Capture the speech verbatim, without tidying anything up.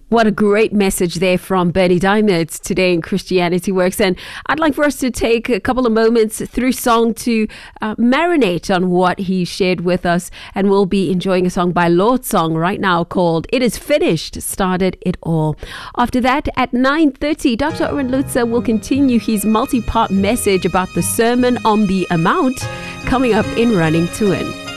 What a great message there from Bernie Diamond today in Christianity Works. And I'd like for us to take a couple of moments through song to uh, marinate on what he shared with us. And we'll be enjoying a song by Lord Song right now called It Is Finished, Started It All. After that, at nine thirty, Doctor Owen Lutzer will continue his multi-part message about the Sermon on the Mount coming up in Running to Win.